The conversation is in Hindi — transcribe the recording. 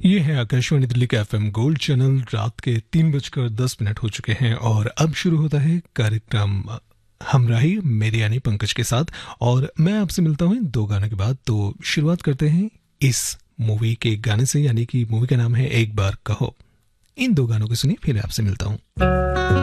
ये है आकाशवाणी दिल्ली का एफएम गोल्ड चैनल। रात के 3:10 हो चुके हैं और अब शुरू होता है कार्यक्रम हमराही मेरे यानी पंकज के साथ। और मैं आपसे मिलता हूँ इन दो गानों के बाद। तो शुरुआत करते हैं इस मूवी के गाने से, यानी कि मूवी का नाम है एक बार कहो। इन दो गानों को सुनिए, फिर आपसे मिलता हूँ।